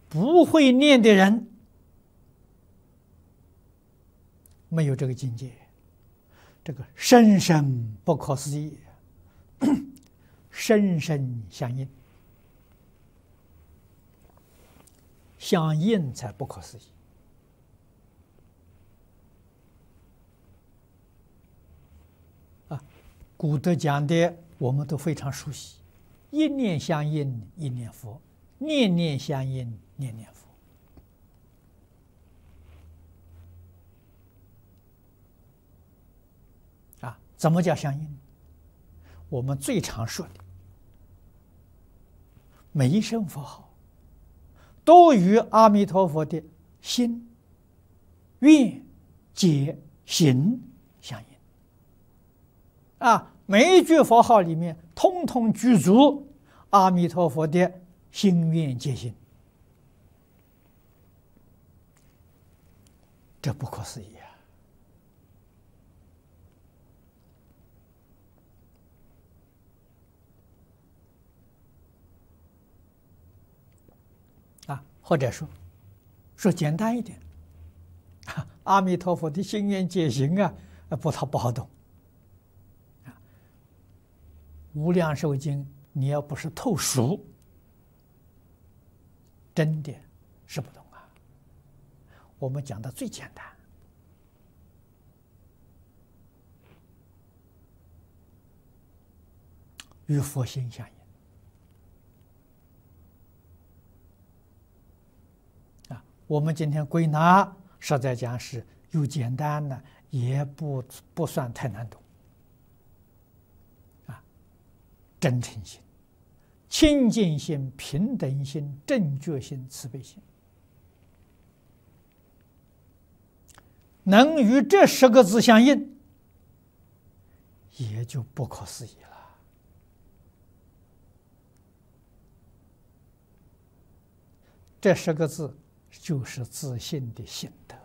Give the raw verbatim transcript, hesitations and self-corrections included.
不会念的人，没有这个境界，这个深深不可思议，深深相应，相应才不可思议。啊，古德讲的我们都非常熟悉，一念相应一念佛，念念相应念念佛。啊，怎么叫相应？我们最常说的，每一声佛号都与阿弥陀佛的心、愿、解、行相应。啊，每一句佛号里面，通通具足阿弥陀佛的心愿解行，这不可思议啊！啊，或者说，说简单一点，阿弥陀佛的心愿解行啊，不，他不好懂。啊，无量寿经，你要不是透熟，真的是不懂啊。我们讲的最简单，与佛心相应。啊，我们今天归纳，实在讲是又简单呢，也不不算太难懂。啊，真诚心、清净心、平等心、正觉心、慈悲心，能与这十个字相应，也就不可思议了。这十个字就是自信的心得。